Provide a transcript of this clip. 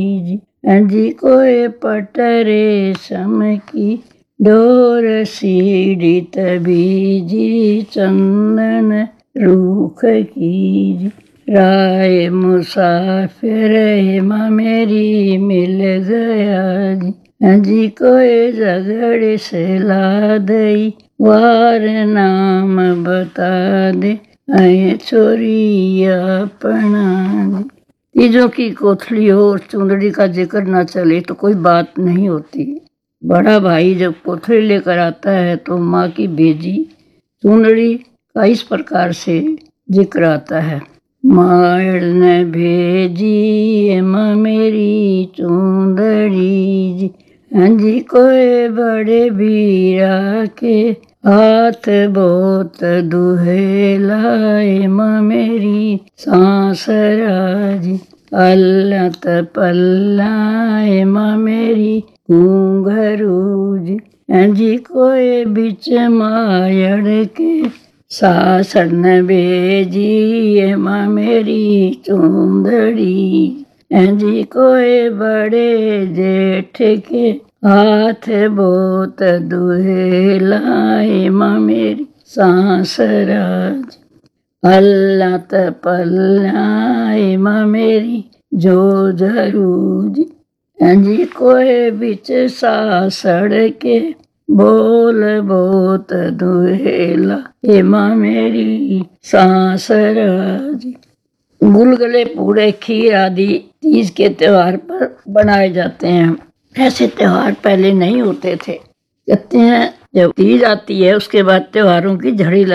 जी कोई पटरे सम की डोर सीढ़ी तबीजी चंदन रूख की राय मुसाफिर हेमा मेरी मिल गया जी कोई झगड़े से ला दई वार नाम बता दे आए छोरी अपना। तीजों की कोथली हो और चुंदड़ी का जिक्र न चले तो कोई बात नहीं होती। बड़ा भाई जब कोथली लेकर आता है तो माँ की भेजी चुंदड़ी का इस प्रकार से जिक्र आता है। माड़ ने भेजी माँ मेरी चुंदड़ी जी जी कोई बड़े बीरा के हाथ बहुत दुहेलाए माँ मेरी सांसरा जी अल्लाह पल्लाए माँ मेरी घूंघरू जी कोई बिच मायड़ के सासन बेजी माँ मेरी चुंदड़ी जी कोई बड़े जेठ के हाथ बहुत दुहेलाए माँ मेरी सांसराज अल्लाह पल्लाए माँ मेरी जो जरूरी जी कोई बिच सासड़ के बोल बहुत दुहेला हे माँ मेरी सांसराज। गुलगुले पूड़े खीर आदि तीज के त्योहार पर बनाए जाते हैं। ऐसे त्योहार पहले नहीं होते थे। कहते हैं जब तीज आती है उसके बाद त्योहारों की झड़ी